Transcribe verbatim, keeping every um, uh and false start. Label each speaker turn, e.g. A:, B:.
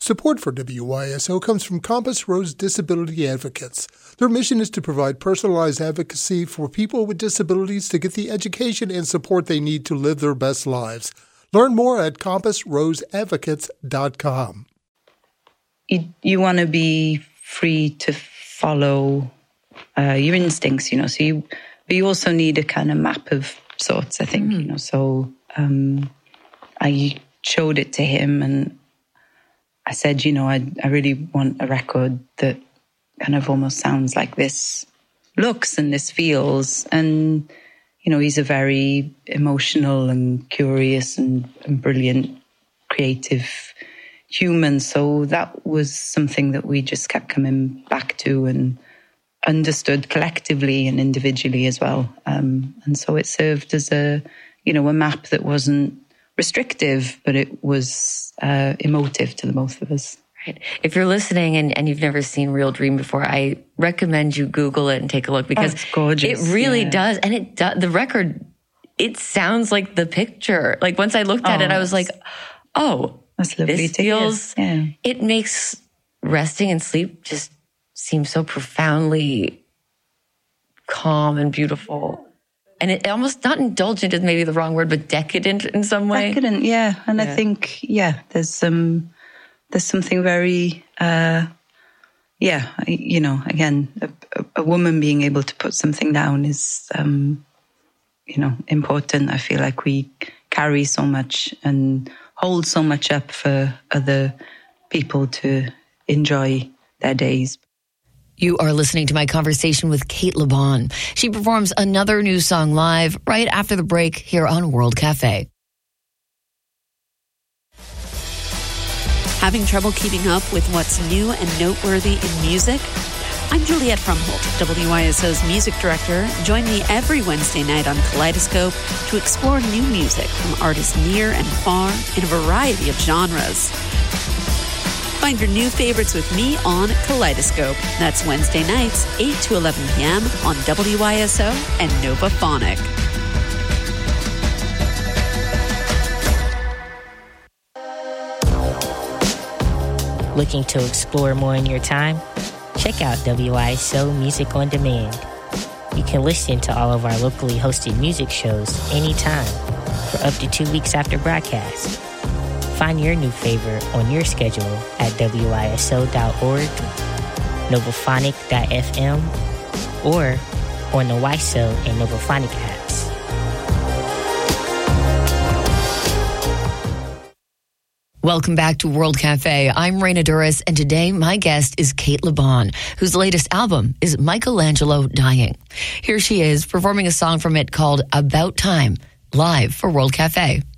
A: Support for W Y S O comes from Compass Rose Disability Advocates. Their mission is to provide personalized advocacy for people with disabilities to get the education and support they need to live their best lives. Learn more at compass rose advocates dot com.
B: You, you want to be free to follow uh, your instincts, you know, so you, but you also need a kind of map of sorts, I think, mm. you know, so um, I showed it to him and I said, you know, I, I really want a record that kind of almost sounds like this looks and this feels. And, you know, he's a very emotional and curious and, and brilliant, creative human. So that was something that we just kept coming back to and understood collectively and individually as well. Um, and so it served as a, you know, a map that wasn't restrictive, but it was uh, emotive to the both of us.
C: Right. If you're listening and, and you've never seen Real Dream before, I recommend you Google it and take a look because
B: oh, it's gorgeous.
C: It really
B: yeah.
C: does. And it does, the record, it sounds like the picture. Like once I looked at oh, it, I was like, oh,
B: that's lovely
C: this
B: to
C: feels,
B: hear. Yeah.
C: It makes resting and sleep just seem so profoundly calm and beautiful. And it almost, not indulgent is maybe the wrong word, but decadent in some way.
B: Decadent, yeah. And yeah. I think, yeah, there's some, there's something very, uh, yeah, you know, again, a, a woman being able to put something down is, um, you know, important. I feel like we carry so much and hold so much up for other people to enjoy their days.
D: You are listening to my conversation with Cate Le Bon. She performs another new song live right after the break here on World Cafe.
E: Having trouble keeping up with what's new and noteworthy in music? I'm Juliette Frumholt, W Y S O's music director. Join me every Wednesday night on Kaleidoscope to explore new music from artists near and far in a variety of genres. Find your new favorites with me on Kaleidoscope. That's Wednesday nights, eight to eleven p.m. on W Y S O and Novaphonic.
F: Looking to explore more in your time? Check out W Y S O Music on Demand. You can listen to all of our locally hosted music shows anytime for up to two weeks after broadcast. Find your new favorite on your schedule at W Y S O dot org, Novaphonic dot f m, or on the Y S O and Novaphonic apps.
D: Welcome back to World Cafe. I'm Raina Duras, and today my guest is Cate Le Bon, whose latest album is Michelangelo Dying. Here she is performing a song from it called About Time, live for World Cafe.